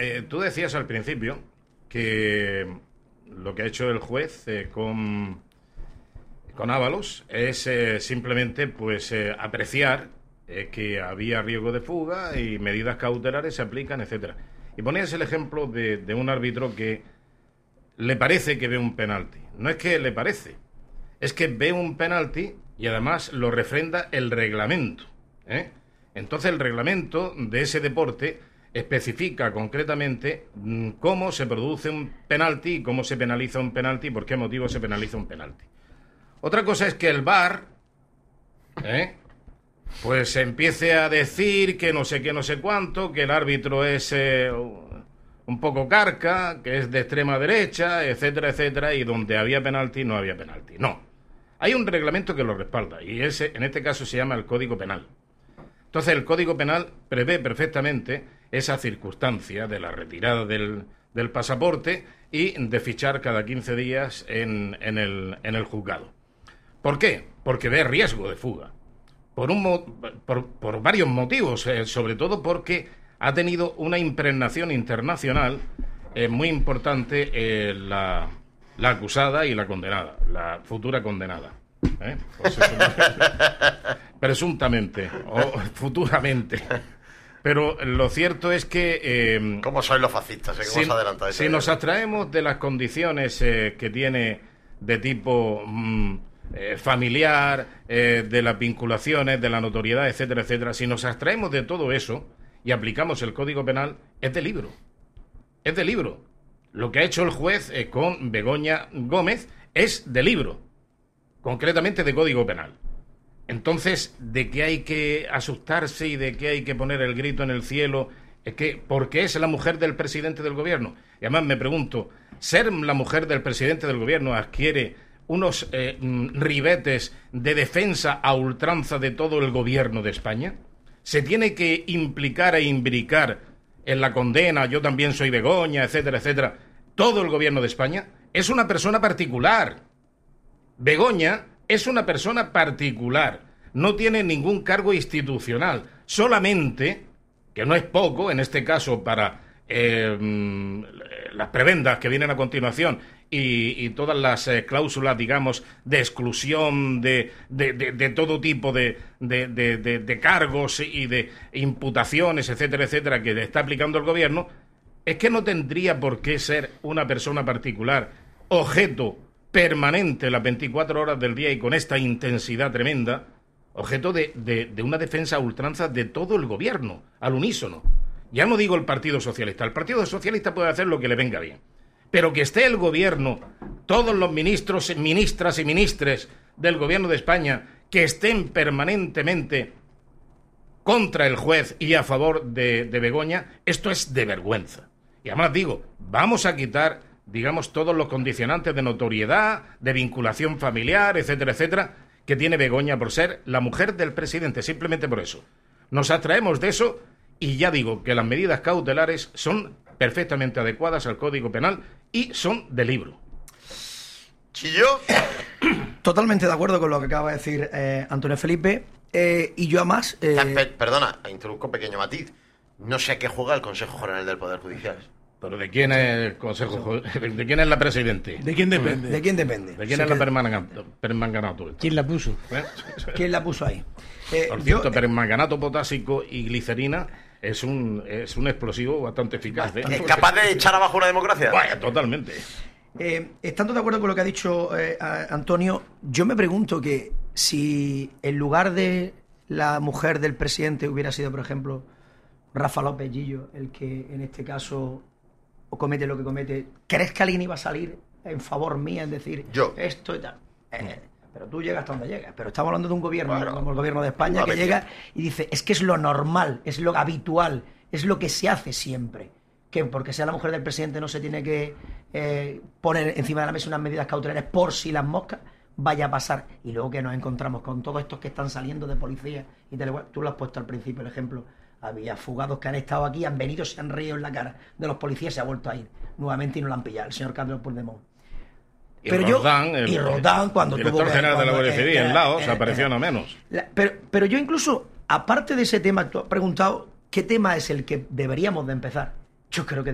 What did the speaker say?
tú decías al principio que lo que ha hecho el juez con Ábalos es simplemente pues apreciar que había riesgo de fuga y medidas cautelares se aplican, etcétera. Y ponías el ejemplo de un árbitro que le parece que ve un penalti. No es que le parece, es que ve un penalti y además lo refrenda el reglamento, ¿eh? Entonces el reglamento de ese deporte especifica concretamente cómo se produce un penalti y cómo se penaliza un penalti y por qué motivo se penaliza un penalti. Otra cosa es que el VAR, pues empiece a decir que no sé qué, no sé cuánto, que el árbitro es un poco carca, que es de extrema derecha, etcétera, etcétera, y donde había penalti no había penalti. No. Hay un reglamento que lo respalda y ese, en este caso se llama el Código Penal. Entonces el Código Penal prevé perfectamente esa circunstancia de la retirada del pasaporte y de fichar cada 15 días en el juzgado. ¿Por qué? Porque ve riesgo de fuga. Por varios motivos, sobre todo porque ha tenido una impregnación internacional muy importante la acusada y la condenada, la futura condenada. Pues eso, presuntamente o futuramente. Pero lo cierto es que... ¿Cómo sois los fascistas? ¿Cómo se adelanta eso? Si nos abstraemos de las condiciones que tiene de tipo familiar, de las vinculaciones, de la notoriedad, etcétera, etcétera, si nos abstraemos de todo eso y aplicamos el Código Penal, es de libro. Es de libro. Lo que ha hecho el juez con Begoña Gómez es de libro, concretamente de Código Penal. Entonces, ¿de qué hay que asustarse y de qué hay que poner el grito en el cielo? Es que, ¿por qué es la mujer del presidente del gobierno? Y además me pregunto, ¿ser la mujer del presidente del gobierno adquiere unos ribetes de defensa a ultranza de todo el gobierno de España? ¿Se tiene que implicar e imbricar en la condena, yo también soy Begoña, etcétera, etcétera, todo el gobierno de España? Es una persona particular. Begoña es una persona particular, no tiene ningún cargo institucional, solamente, que no es poco, en este caso para las prebendas que vienen a continuación y todas las cláusulas, digamos, de exclusión de todo tipo de cargos y de imputaciones, etcétera, etcétera, que está aplicando el gobierno, es que no tendría por qué ser una persona particular objeto permanente las 24 horas del día y con esta intensidad tremenda, objeto de una defensa a ultranza de todo el gobierno, al unísono. Ya no digo el Partido Socialista. El Partido Socialista puede hacer lo que le venga bien. Pero que esté el gobierno, todos los ministros, ministras y ministres del gobierno de España, que estén permanentemente contra el juez y a favor de Begoña, esto es de vergüenza. Y además digo, vamos a quitar, digamos, todos los condicionantes de notoriedad, de vinculación familiar, etcétera, etcétera, que tiene Begoña por ser la mujer del presidente, simplemente por eso. Nos abstraemos de eso y ya digo que las medidas cautelares son perfectamente adecuadas al Código Penal y son de libro. ¿Chillo? Totalmente de acuerdo con lo que acaba de decir Antonio Felipe. Y yo además... Perdona, introduzco un pequeño matiz. No sé a qué juega el Consejo General del Poder Judicial. ¿Pero de quién es el Consejo? ¿De quién es la Presidente? ¿De quién depende? ¿De quién depende? ¿De quién es la permanganato? ¿Quién la puso? ¿Quién la puso ahí? Por cierto, permanganato potásico y glicerina es un explosivo bastante eficaz. ¿Es capaz de echar abajo una democracia? Vaya, totalmente. Estando de acuerdo con lo que ha dicho Antonio, yo me pregunto que si en lugar de la mujer del presidente hubiera sido, por ejemplo, Rafa López Gillo, el que en este caso comete lo que comete, ¿crees que alguien iba a salir en favor mía en decir yo esto y tal? Pero tú llegas hasta donde llegas. Pero estamos hablando de un gobierno, como el gobierno de España, que llega y dice, es que es lo normal, es lo habitual, es lo que se hace siempre. Que porque sea la mujer del presidente no se tiene que poner encima de la mesa unas medidas cautelares por si las moscas vaya a pasar. Y luego que nos encontramos con todos estos que están saliendo de policía y tú lo has puesto al principio, el ejemplo. Había fugados que han estado aquí, han venido, se han reído en la cara de los policías, se ha vuelto a ir nuevamente y no lo han pillado, el señor Carlos Puigdemont. Pero Rodán, cuando tuvo que... director general de la Guardia Civil en Laos, apareció no menos. Pero yo incluso, aparte de ese tema, tú has preguntado, ¿qué tema es el que deberíamos de empezar? Yo creo que